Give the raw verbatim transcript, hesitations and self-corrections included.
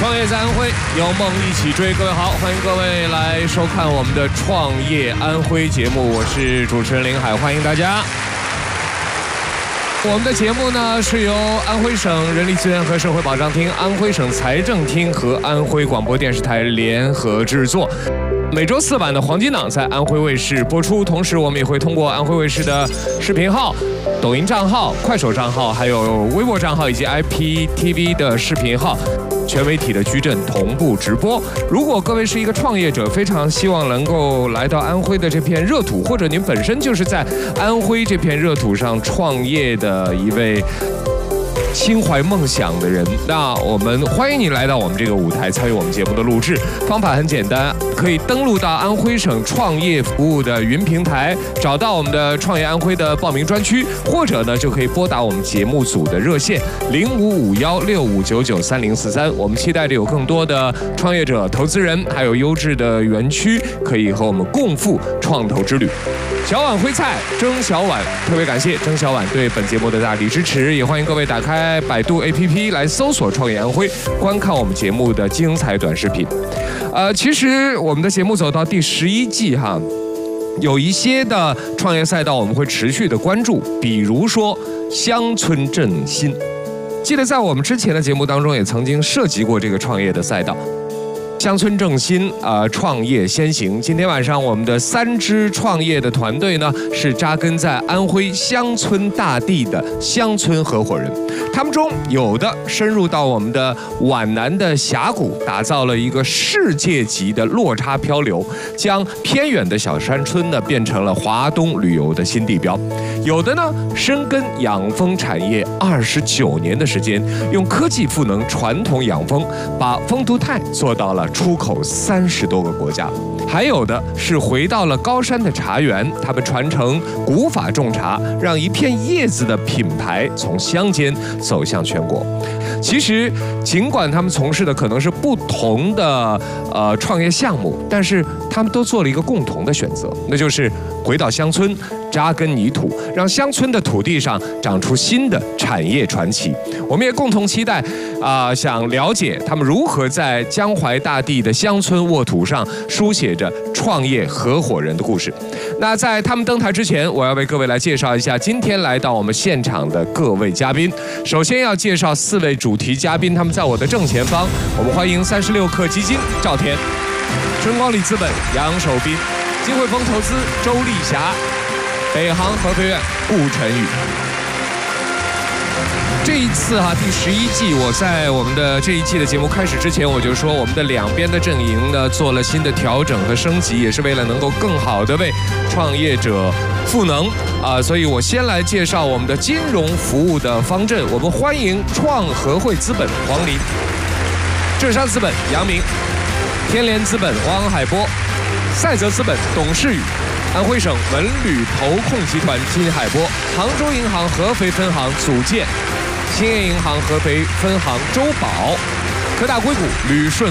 创业在安徽，有梦一起追。各位好，欢迎各位来收看我们的创业安徽节目，我是主持人林海，欢迎大家。我们的节目呢是由安徽省人力资源和社会保障厅、安徽省财政厅和安徽广播电视台联合制作。每周四晚的黄金档在安徽卫视播出，同时我们也会通过安徽卫视的视频号、抖音账号、快手账号，还有微博账号以及 I P T V 的视频号，全媒体的矩阵同步直播。如果各位是一个创业者，非常希望能够来到安徽的这片热土，或者您本身就是在安徽这片热土上创业的一位心怀梦想的人，那我们欢迎你来到我们这个舞台，参与我们节目的录制。方法很简单，可以登录到安徽省创业服务的云平台，找到我们的创业安徽的报名专区，或者呢就可以拨打我们节目组的热线零五五幺六五九九三零四三。我们期待着有更多的创业者、投资人，还有优质的园区，可以和我们共赴创投之旅。小碗烩菜，蒸小碗，特别感谢蒸小碗对本节目的大力支持，也欢迎各位打开百度 A P P 来搜索创业安徽，观看我们节目的精彩短视频。呃，其实我们的节目走到第十一季哈，有一些的创业赛道我们会持续的关注，比如说乡村振兴。记得在我们之前的节目当中也曾经涉及过这个创业的赛道。乡村振兴，呃，创业先行。今天晚上我们的三支创业的团队呢，是扎根在安徽乡村大地的乡村合伙人。他们中有的深入到我们的皖南的峡谷，打造了一个世界级的落差漂流，将偏远的小山村呢变成了华东旅游的新地标。有的呢深耕养蜂产业二十九年的时间，用科技赋能传统养蜂，把丰都肽做到了出口三十多个国家。还有的是回到了高山的茶园，他们传承古法种茶，让一片叶子的品牌从乡间走向全国。其实尽管他们从事的可能是不同的呃创业项目，但是他们都做了一个共同的选择，那就是回到乡村，扎根泥土，让乡村的土地上长出新的产业传奇。我们也共同期待啊、呃，想了解他们如何在江淮大地的乡村沃土上书写着创业合伙人的故事。那在他们登台之前，我要为各位来介绍一下今天来到我们现场的各位嘉宾。首先要介绍四位主题嘉宾，他们在我的正前方。我们欢迎三十六氪基金赵天、春光里资本杨守斌、金汇丰投资周丽霞、北航合肥院顾晨宇。这一次哈、啊，第十一季，我在我们的这一季的节目开始之前，我就说我们的两边的阵营呢做了新的调整和升级，也是为了能够更好的为创业者赋能啊、呃。所以我先来介绍我们的金融服务的方阵，我们欢迎创和汇资本黄林、浙商资本杨明、天联资本汪海波、赛泽资本董事宇、安徽省文旅投控集团金海波、杭州银行合肥分行祖建、兴业银行合肥分行周宝、科大硅谷旅顺